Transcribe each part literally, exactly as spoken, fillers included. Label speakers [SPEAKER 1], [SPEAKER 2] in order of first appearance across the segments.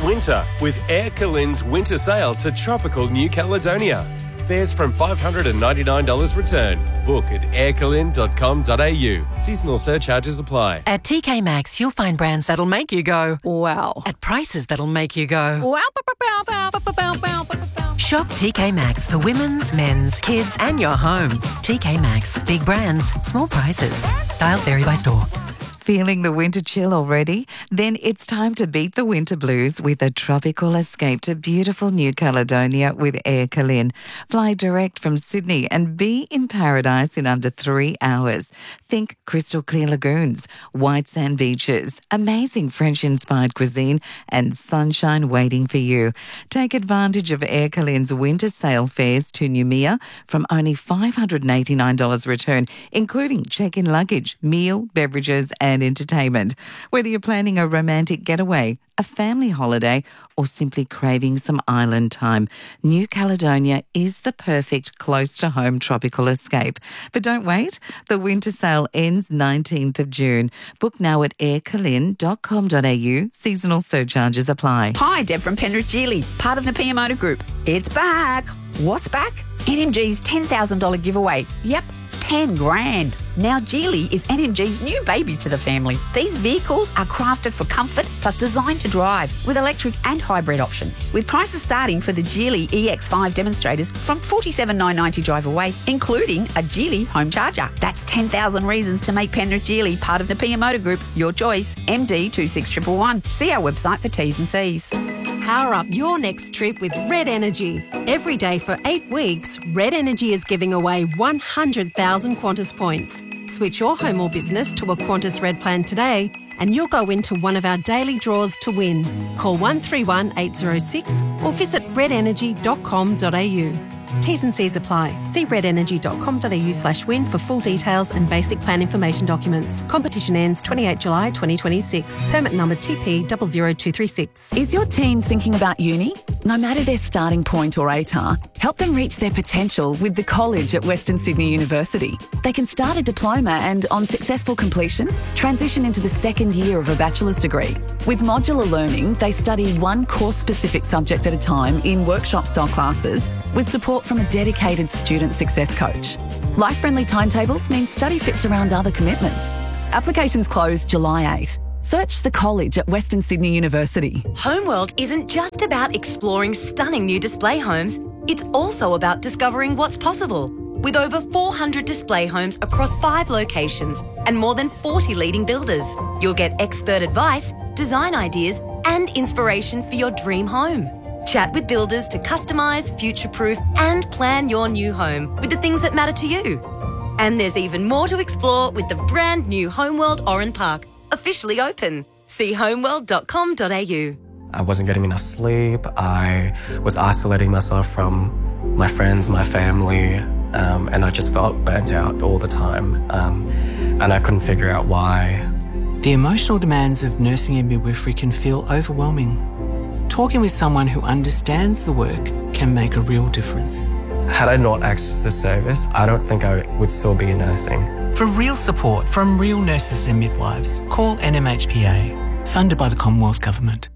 [SPEAKER 1] winter with Air Calin's winter sale to tropical New Caledonia. Fares from five hundred ninety-nine dollars return. Book at air calin dot com dot a u. Seasonal surcharges apply.
[SPEAKER 2] At T K Maxx, you'll find brands that'll make you go,
[SPEAKER 3] wow.
[SPEAKER 2] At prices that'll make you go,
[SPEAKER 3] wow.
[SPEAKER 2] Shop T K Maxx for women's, men's, kids and your home. T K Maxx. Big brands, small prices. Styles vary by store.
[SPEAKER 4] Feeling the winter chill already? Then it's time to beat the winter blues with a tropical escape to beautiful New Caledonia with Air Calin. Fly direct from Sydney and be in paradise in under three hours. Think crystal clear lagoons, white sand beaches, amazing French-inspired cuisine and sunshine waiting for you. Take advantage of Air Calin's winter sale fares to Noumea from only five hundred eighty-nine dollars return, including check-in luggage, meal, beverages and entertainment. Whether you're planning a romantic getaway, a family holiday, or simply craving some island time, New Caledonia is the perfect close-to-home tropical escape. But don't wait. The winter sale ends nineteenth of June. Book now at air calin dot com dot a u. Seasonal surcharges apply.
[SPEAKER 3] Hi, Deb from Penrith Geely, part of the P M Motor Group. It's back. What's back? N M G's ten thousand dollars giveaway. Yep. ten grand. Now Geely is N M G's new baby to the family. These vehicles are crafted for comfort plus designed to drive with electric and hybrid options. With prices starting for the Geely E X five demonstrators from forty-seven thousand nine hundred ninety dollars drive away, including a Geely home charger. That's ten thousand reasons to make Penrith Geely part of the P M Motor Group. Your choice, M D two six one one one. See our website for T's and C's.
[SPEAKER 5] Power up your next trip with Red Energy. Every day for eight weeks, Red Energy is giving away one hundred thousand Qantas points. Switch your home or business to a Qantas Red plan today and you'll go into one of our daily draws to win. Call one three one eight zero six or visit red energy dot com dot a u. T's and C's apply. See red energy dot com dot a u slash win for full details and basic plan information documents. Competition ends twenty-eighth of July twenty twenty-six. Permit number T P zero zero two three six.
[SPEAKER 6] Is your teen thinking about uni? No matter their starting point or A T A R, help them reach their potential with the college at Western Sydney University. They can start a diploma and, on successful completion, transition into the second year of a bachelor's degree. With modular learning, they study one course-specific subject at a time in workshop-style classes with support from a dedicated student success coach. Life-friendly timetables mean study fits around other commitments. Applications close July eighth. Search the college at Western Sydney University.
[SPEAKER 7] Homeworld isn't just about exploring stunning new display homes, it's also about discovering what's possible. With over four hundred display homes across five locations and more than forty leading builders, you'll get expert advice, design ideas and inspiration for your dream home. Chat with builders to customise, future-proof and plan your new home with the things that matter to you. And there's even more to explore with the brand new Homeworld Oran Park, officially open. See homeworld dot com dot a u.
[SPEAKER 8] I wasn't getting enough sleep. I was isolating myself from my friends, my family, um, and I just felt burnt out all the time. Um, and I couldn't figure out why.
[SPEAKER 9] The emotional demands of nursing and midwifery can feel overwhelming. Talking with someone who understands the work can make a real difference.
[SPEAKER 8] Had I not accessed this service, I don't think I would still be nursing.
[SPEAKER 9] For real support from real nurses and midwives, call N M H P A, funded by the Commonwealth Government.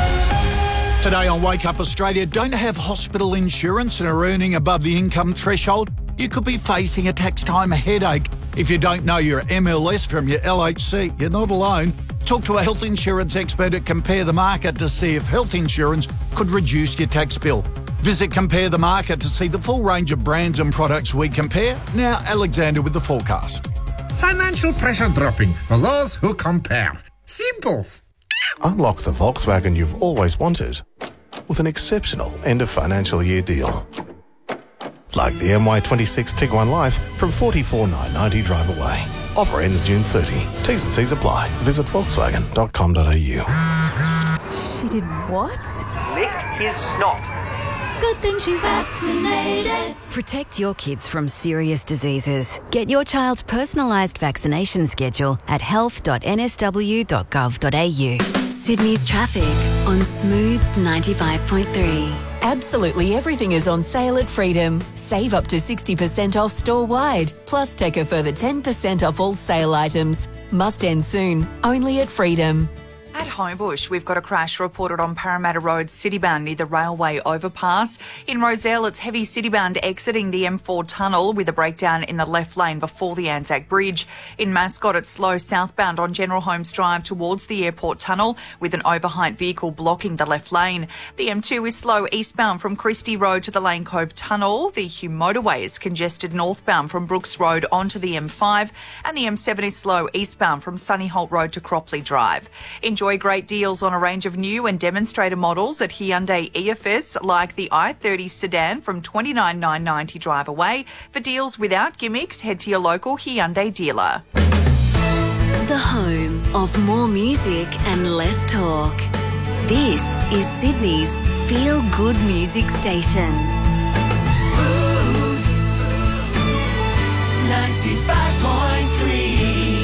[SPEAKER 10] Today on Wake Up Australia, don't have hospital insurance and are earning above the income threshold? You could be facing a tax time headache. If you don't know your M L S from your L H C, you're not alone. Talk to a health insurance expert at Compare the Market to see if health insurance could reduce your tax bill. Visit Compare the Market to see the full range of brands and products we compare. Now, Alexander with the forecast.
[SPEAKER 11] Financial pressure dropping for those who compare. Simples.
[SPEAKER 12] Unlock the Volkswagen you've always wanted with an exceptional end of financial year deal. Like the M Y twenty-six Tiguan Life from forty-four thousand nine hundred ninety drive away. Offer ends June thirtieth. T's and C's apply. Visit volkswagen dot com dot a u.
[SPEAKER 13] She did what?
[SPEAKER 14] Licked his snot.
[SPEAKER 13] Good thing she's vaccinated.
[SPEAKER 15] Protect your kids from serious diseases. Get your child's personalised vaccination schedule at health dot n s w dot gov dot a u.
[SPEAKER 16] Sydney's traffic on Smooth ninety-five point three.
[SPEAKER 17] Absolutely everything is on sale at Freedom. Save up to sixty percent off store-wide, plus take a further ten percent off all sale items. Must end soon, only at Freedom.
[SPEAKER 18] At Homebush, we've got a crash reported on Parramatta Road, citybound near the railway overpass. In Rozelle, it's heavy citybound exiting the M four tunnel with a breakdown in the left lane before the Anzac Bridge. In Mascot, it's slow southbound on General Holmes Drive towards the airport tunnel with an overheight vehicle blocking the left lane. The M two is slow eastbound from Christie Road to the Lane Cove tunnel. The Hume motorway is congested northbound from Brooks Road onto the M five, and the M seven is slow eastbound from Sunnyholt Road to Cropley Drive. Enjoy great deals on a range of new and demonstrator models at Hyundai E F S, like the i thirty sedan from twenty-nine thousand nine hundred ninety dollars drive away. For deals without gimmicks, head to your local Hyundai dealer.
[SPEAKER 16] The home of more music and less talk. This is Sydney's feel-good music station.
[SPEAKER 13] Smooth ninety-five point three.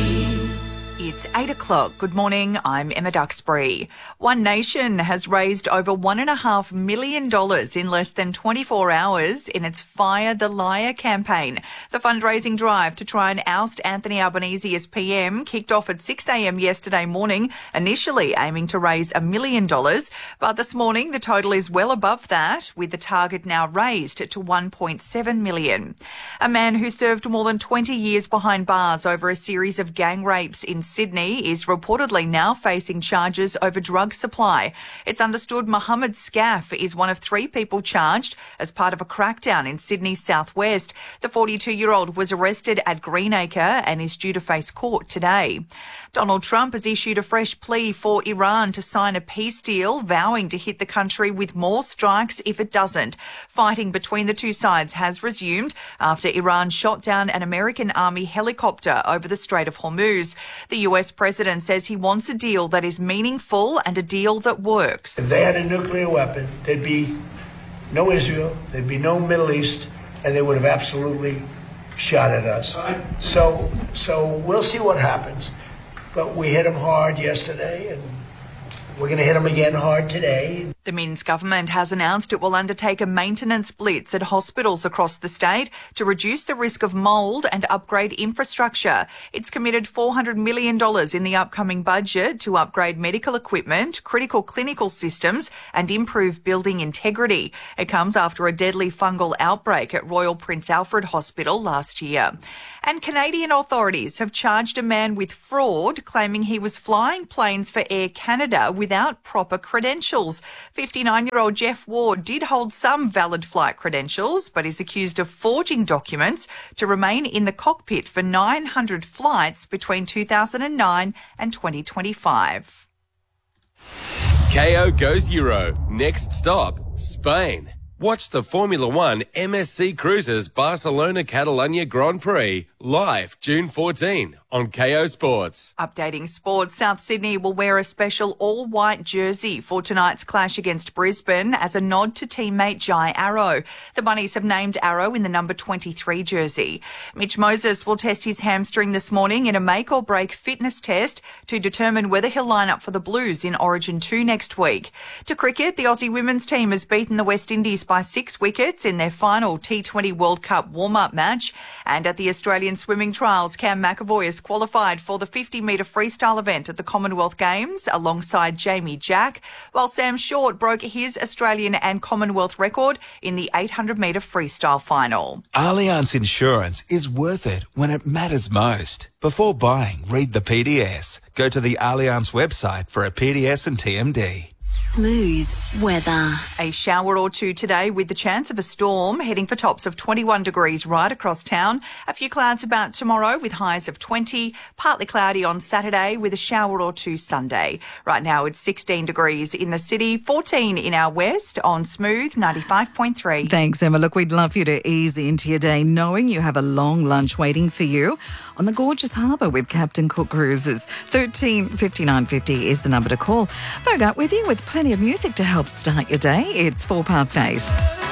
[SPEAKER 18] It's eight o'clock. Good morning. I'm Emma Duxbury. One Nation has raised over one and a half million dollars in less than twenty-four hours in its Fire the Liar campaign. The fundraising drive to try and oust Anthony Albanese as P M kicked off at six a.m. yesterday morning, initially aiming to raise a million dollars. But this morning, the total is well above that, with the target now raised to one point seven million. A man who served more than twenty years behind bars over a series of gang rapes in Sydney is reportedly now facing charges over drug supply. It's understood Mohammed Scaff is one of three people charged as part of a crackdown in Sydney's southwest. The forty-two-year-old was arrested at Greenacre and is due to face court today. Donald Trump has issued a fresh plea for Iran to sign a peace deal, vowing to hit the country with more strikes if it doesn't. Fighting between the two sides has resumed after Iran shot down an American Army helicopter over the Strait of Hormuz. The U S president says he wants a deal that is meaningful and a deal that works.
[SPEAKER 19] If they had a nuclear weapon, there'd be no Israel, there'd be no Middle East, and they would have absolutely shot at us. So, so we'll see what happens. But we hit them hard yesterday, and we're going to hit them again hard today.
[SPEAKER 18] The Minns government has announced it will undertake a maintenance blitz at hospitals across the state to reduce the risk of mould and upgrade infrastructure. It's committed four hundred million dollars in the upcoming budget to upgrade medical equipment, critical clinical systems and improve building integrity. It comes after a deadly fungal outbreak at Royal Prince Alfred Hospital last year. And Canadian authorities have charged a man with fraud, claiming he was flying planes for Air Canada without proper credentials. fifty-nine-year-old Jeff Ward did hold some valid flight credentials, but is accused of forging documents to remain in the cockpit for nine hundred flights between two thousand nine and twenty twenty-five.
[SPEAKER 1] K O goes Euro. Next stop, Spain. Watch the Formula One M S C Cruises Barcelona Catalunya Grand Prix live June fourteenth on K O Sports.
[SPEAKER 18] Updating sports, South Sydney will wear a special all-white jersey for tonight's clash against Brisbane as a nod to teammate Jai Arrow. The Bunnies have named Arrow in the number twenty-three jersey. Mitch Moses will test his hamstring this morning in a make-or-break fitness test to determine whether he'll line up for the Blues in Origin two next week. To cricket, the Aussie women's team has beaten the West Indies by six wickets in their final T twenty World Cup warm-up match. And at the Australian swimming trials, Cam McAvoy has qualified for the fifty metre freestyle event at the Commonwealth Games alongside Jamie Jack, while Sam Short broke his Australian and Commonwealth record in the eight hundred metre freestyle final.
[SPEAKER 20] Allianz Insurance is worth it when it matters most. Before buying, read the P D S. Go to the Allianz website for a P D S and T M D.
[SPEAKER 16] Smooth weather.
[SPEAKER 18] A shower or two today with the chance of a storm, heading for tops of twenty-one degrees right across town. A few clouds about tomorrow with highs of twenty. Partly cloudy on Saturday with a shower or two Sunday. Right now it's sixteen degrees in the city, fourteen in our west on Smooth ninety-five point three.
[SPEAKER 4] Thanks, Emma. Look, we'd love you to ease into your day knowing you have a long lunch waiting for you on the gorgeous harbour with Captain Cook Cruises. thirteen fifty-nine fifty is the number to call. Bogart with you with plenty of music to help start your day. It's four past eight.